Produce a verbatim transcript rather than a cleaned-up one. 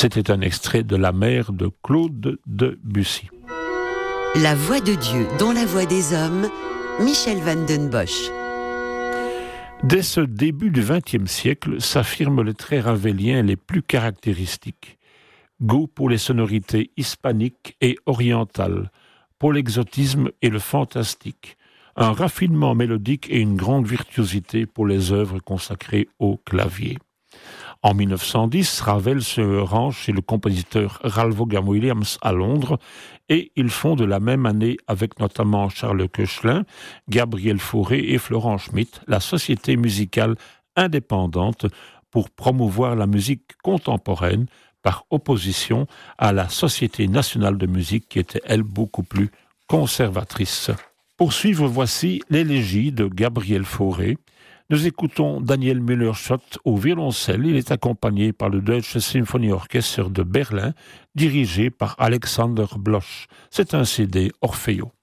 C'était un extrait de La mer de Claude Debussy. La voix de Dieu dans la voix des hommes, Michel van den Bosch. Dès ce début du vingtième siècle s'affirment les traits ravéliens les plus caractéristiques. Goût pour les sonorités hispaniques et orientales, pour l'exotisme et le fantastique, un raffinement mélodique et une grande virtuosité pour les œuvres consacrées au clavier. En mille neuf cent dix, Ravel se rend chez le compositeur Ralph Vaughan Williams à Londres et ils fonde la même année avec notamment Charles Koechlin, Gabriel Fauré et Florent Schmitt la société musicale indépendante pour promouvoir la musique contemporaine par opposition à la Société nationale de musique qui était elle beaucoup plus conservatrice. Pour suivre, voici l'élégie de Gabriel Fauré. Nous écoutons Daniel Müller-Schott au violoncelle. Il est accompagné par le Deutsche Symphonieorchester de Berlin, dirigé par Alexander Bloch. C'est un C D Orfeo.